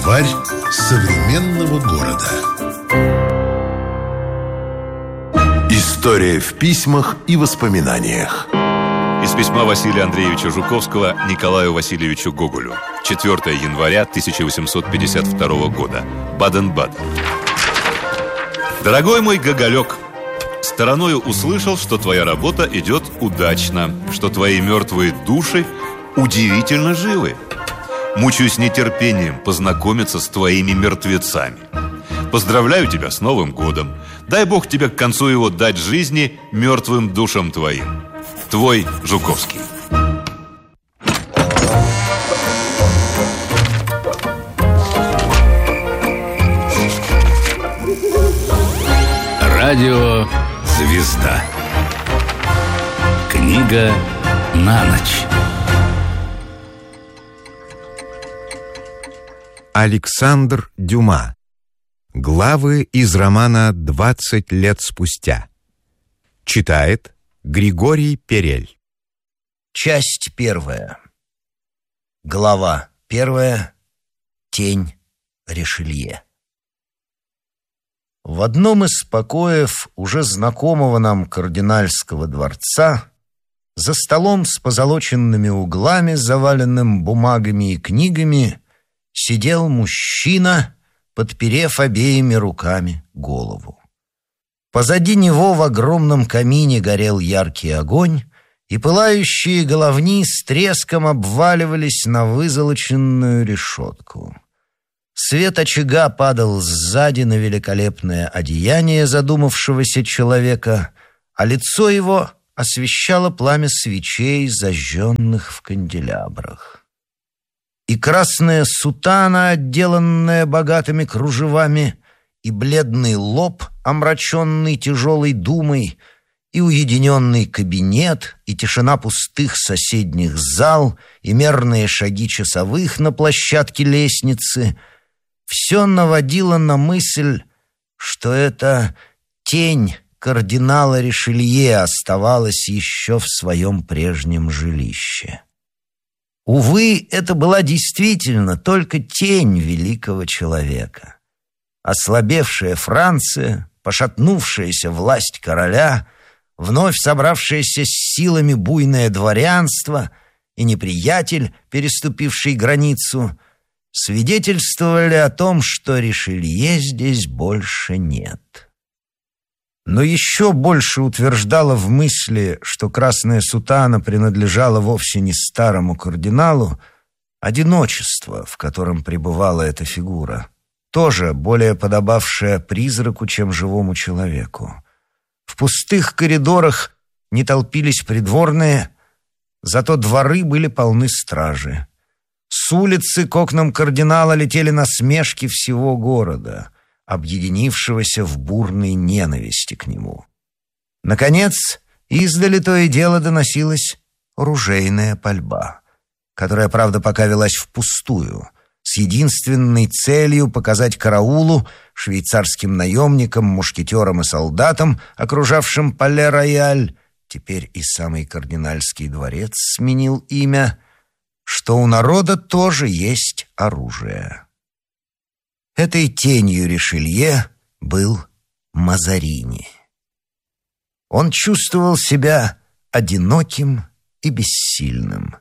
Словарь современного города. История в письмах и воспоминаниях. Из письма Василия Андреевича Жуковского Николаю Васильевичу Гоголю. 4 января 1852 года. Баден-Баден. Дорогой мой Гоголек, стороною услышал, что твоя работа идет удачно, что твои мертвые души удивительно живы. Мучаюсь нетерпением познакомиться с твоими мертвецами. Поздравляю тебя с Новым годом. Дай Бог тебе к концу его дать жизни мертвым душам твоим. Твой Жуковский. Радио «Звезда». Книга на ночь. Александр Дюма. Главы из романа «20 лет спустя». Читает Григорий Перель. Часть первая. Глава первая. Тень Ришелье. В одном из покоев уже знакомого нам кардинальского дворца, за столом с позолоченными углами, заваленным бумагами и книгами, сидел мужчина, подперев обеими руками голову. Позади него в огромном камине горел яркий огонь, и пылающие головни с треском обваливались на вызолоченную решетку. Свет очага падал сзади на великолепное одеяние задумавшегося человека, а лицо его освещало пламя свечей, зажженных в канделябрах. И красная сутана, отделанная богатыми кружевами, и бледный лоб, омраченный тяжелой думой, и уединенный кабинет, и тишина пустых соседних зал, и мерные шаги часовых на площадке лестницы — все наводило на мысль, что эта тень кардинала Ришелье оставалась еще в своем прежнем жилище. Увы, это была действительно только тень великого человека. Ослабевшая Франция, пошатнувшаяся власть короля, вновь собравшееся с силами буйное дворянство и неприятель, переступивший границу, свидетельствовали о том, что Ришелье здесь больше нет. Но еще больше утверждало в мысли, что красная сутана принадлежала вовсе не старому кардиналу, одиночество, в котором пребывала эта фигура, тоже более подобавшая призраку, чем живому человеку. В пустых коридорах не толпились придворные, зато дворы были полны стражи. С улицы к окнам кардинала летели насмешки всего города, объединившегося в бурной ненависти к нему. Наконец, издали то и дело доносилась ружейная пальба, которая, правда, пока велась впустую, с единственной целью показать караулу, швейцарским наемникам, мушкетерам и солдатам, окружавшим Пале-Рояль, теперь и самый кардинальский дворец сменил имя, что у народа тоже есть оружие. Этой тенью Ришелье был Мазарини. Он чувствовал себя одиноким и бессильным.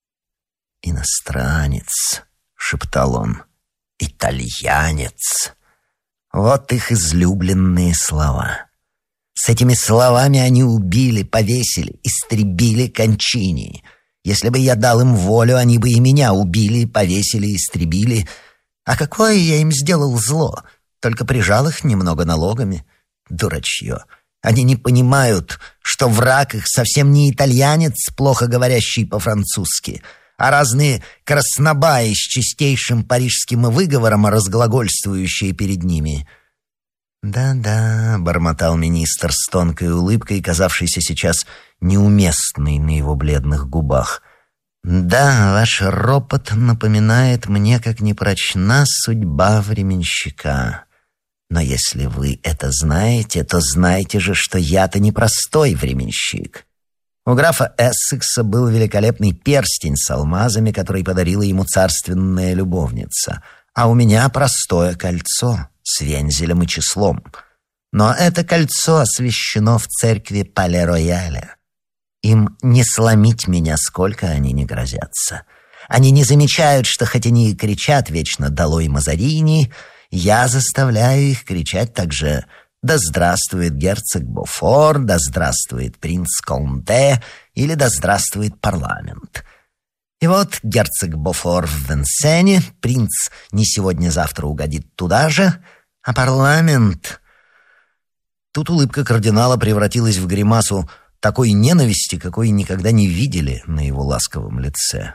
«Иностранец», — шептал он, — «итальянец». Вот их излюбленные слова. С этими словами они убили, повесили, истребили Кончини. Если бы я дал им волю, они бы и меня убили, повесили, истребили. А какое я им сделал зло? Только прижал их немного налогами. Дурачье. Они не понимают, что враг их совсем не итальянец, плохо говорящий по-французски, а разные краснобаи с чистейшим парижским выговором, разглагольствующие перед ними. «Да-да», — бормотал министр с тонкой улыбкой, казавшейся сейчас неуместной на его бледных губах. «Да, ваш ропот напоминает мне, как непрочна судьба временщика. Но если вы это знаете, то знайте же, что я-то не простой временщик. У графа Эссекса был великолепный перстень с алмазами, который подарила ему царственная любовница, А у меня простое кольцо с вензелем и числом. Но это кольцо освящено в церкви Пале-Рояля. Им не сломить меня, сколько они не грозятся. Они не замечают, что хоть они и кричат вечно «Долой Мазарини», я заставляю их кричать также «Да здравствует герцог Бофор», «Да здравствует принц Конте» или «Да здравствует парламент». И вот герцог Бофор в Венсене, принц не сегодня-завтра угодит туда же, а парламент... Тут улыбка кардинала превратилась в гримасу такой ненависти, какой никогда не видели на его ласковом лице.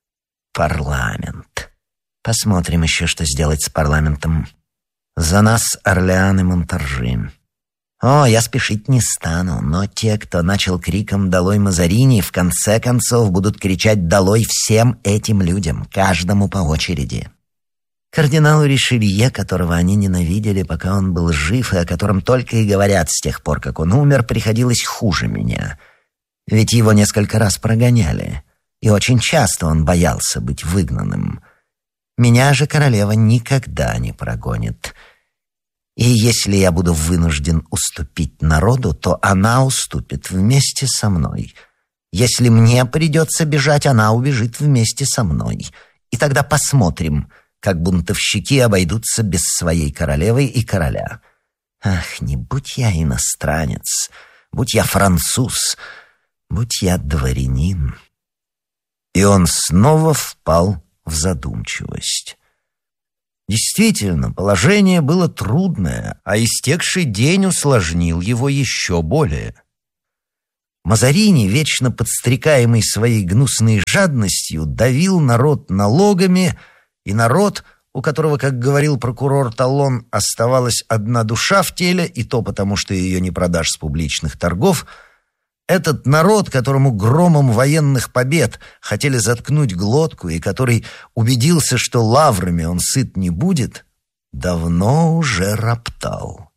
Парламент. Посмотрим еще, что сделать с парламентом. За нас Орлеан и Монтаржи. О, я спешить не стану, но те, кто начал криком «Долой Мазарини», в конце концов будут кричать «Долой всем этим людям», каждому по очереди. Кардиналу Ришелье, которого они ненавидели, пока он был жив, и о котором только и говорят с тех пор, как он умер, приходилось хуже меня. Ведь его несколько раз прогоняли, и очень часто он боялся быть выгнанным. Меня же королева никогда не прогонит. И если я буду вынужден уступить народу, то она уступит вместе со мной. Если мне придется бежать, она убежит вместе со мной. И тогда посмотрим, как бунтовщики обойдутся без своей королевы и короля. Ах, не будь я иностранец, будь я француз, будь я дворянин. И он снова впал в задумчивость. Действительно, положение было трудное, а истекший день усложнил его еще более. Мазарини, вечно подстрекаемый своей гнусной жадностью, давил народ налогами, и народ, у которого, как говорил прокурор Таллон, оставалась одна душа в теле, и то потому, что ее не продашь с публичных торгов, этот народ, которому громом военных побед хотели заткнуть глотку и который убедился, что лаврами он сыт не будет, давно уже роптал.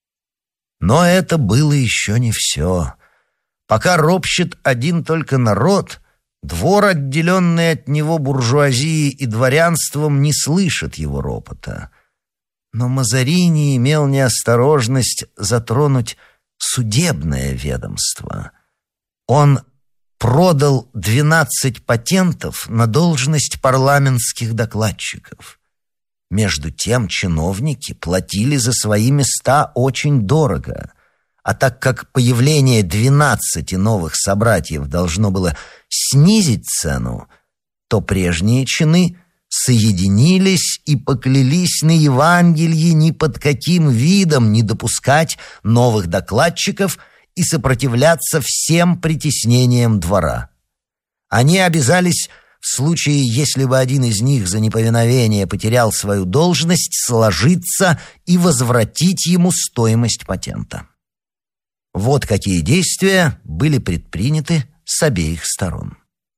Но это было еще не все. Пока ропщет один только народ, двор, отделенный от него буржуазией и дворянством, не слышит его ропота. Но Мазарини имел неосторожность затронуть судебное ведомство. Он продал 12 патентов на должность парламентских докладчиков. Между тем чиновники платили за свои места очень дорого. А так как появление 12 новых собратьев должно было снизить цену, то прежние чины соединились и поклялись на Евангелии ни под каким видом не допускать новых докладчиков и сопротивляться всем притеснениям двора. Они обязались, в случае, если бы один из них за неповиновение потерял свою должность, сложиться и возвратить ему стоимость патента. Вот какие действия были предприняты с обеих сторон.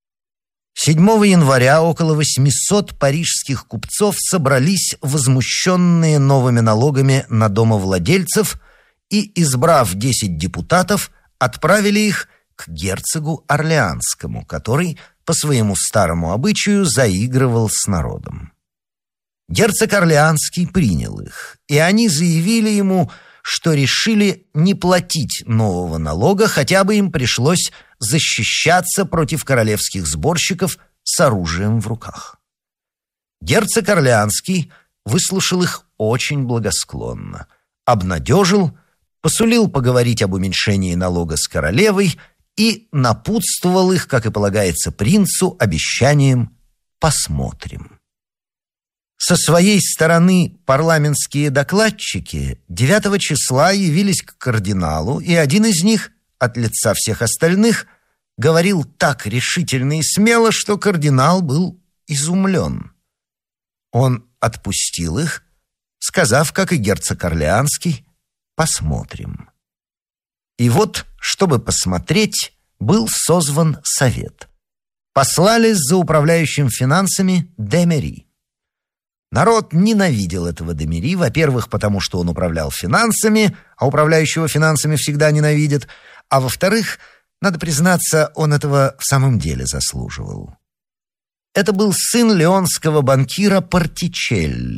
7 января около 800 парижских купцов собрались, возмущенные новыми налогами на домовладельцев, и, избрав 10 депутатов, отправили их к герцогу Орлеанскому, который по своему старому обычаю заигрывал с народом. Герцог Орлеанский принял их, и они заявили ему, что решили не платить нового налога, хотя бы им пришлось защищаться против королевских сборщиков с оружием в руках. Герцог Орлеанский выслушал их очень благосклонно, обнадежил, посулил поговорить об уменьшении налога с королевой и напутствовал их, как и полагается принцу, обещанием «посмотрим». Со своей стороны парламентские докладчики 9 числа явились к кардиналу, и один из них, от лица всех остальных, говорил так решительно и смело, что кардинал был изумлен. Он отпустил их, сказав, как и герцог Орлеанский, «посмотрим». И вот, чтобы посмотреть, был созван совет. Послали за управляющим финансами де Мери. Народ ненавидел этого де Мери, во-первых, потому что он управлял финансами, а управляющего финансами всегда ненавидят, а во-вторых, надо признаться, он этого в самом деле заслуживал. Это был сын леонского банкира Партичелли,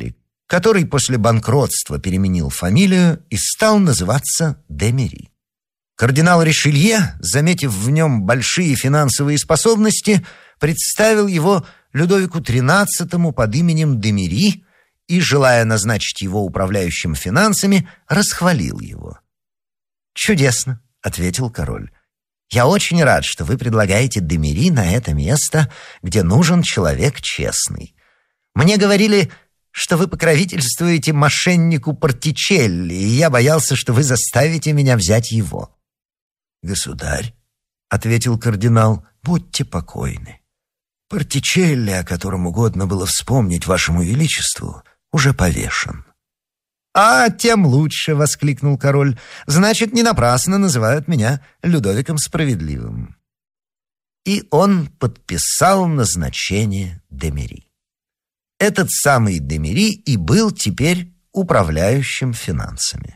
который после банкротства переменил фамилию и стал называться де Мери. Кардинал Ришелье, заметив в нем большие финансовые способности, представил его Людовику XIII под именем де Мери и, желая назначить его управляющим финансами, расхвалил его. «Чудесно», — ответил король. «Я очень рад, что вы предлагаете де Мери на это место, где нужен человек честный. Мне говорили, что вы покровительствуете мошеннику Портичелли, и я боялся, что вы заставите меня взять его». «Государь», — ответил кардинал, — «будьте покойны. Портичелли, о котором угодно было вспомнить вашему величеству, уже повешен». «А, тем лучше», — воскликнул король. «Значит, не напрасно называют меня Людовиком Справедливым». И он подписал назначение де Мери. Этот самый де Мери и был теперь управляющим финансами.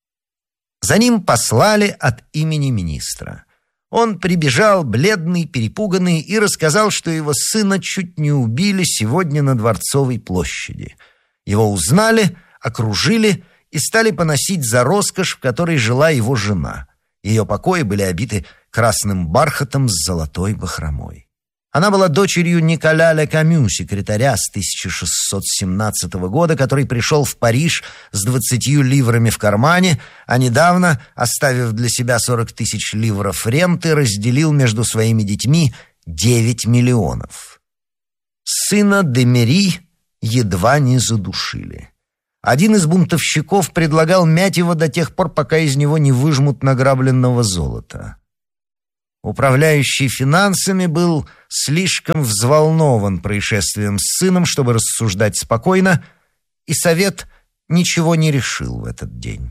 За ним послали от имени министра. Он прибежал, бледный, перепуганный, и рассказал, что его сына чуть не убили сегодня на Дворцовой площади. Его узнали, окружили и стали поносить за роскошь, в которой жила его жена. Ее покои были обиты красным бархатом с золотой бахромой. Она была дочерью Николя Ле Камю, секретаря с 1617 года, который пришел в Париж с 20 ливрами в кармане, а недавно, оставив для себя 40 000 ливров ренты, разделил между своими детьми 9 миллионов. Сына де Мери едва не задушили. Один из бунтовщиков предлагал мять его до тех пор, пока из него не выжмут награбленного золота. Управляющий финансами был слишком взволнован происшествием с сыном, чтобы рассуждать спокойно, и совет ничего не решил в этот день.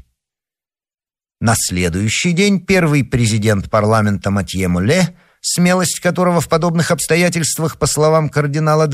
На следующий день первый президент парламента Матье Моле, смелость которого в подобных обстоятельствах, по словам кардинала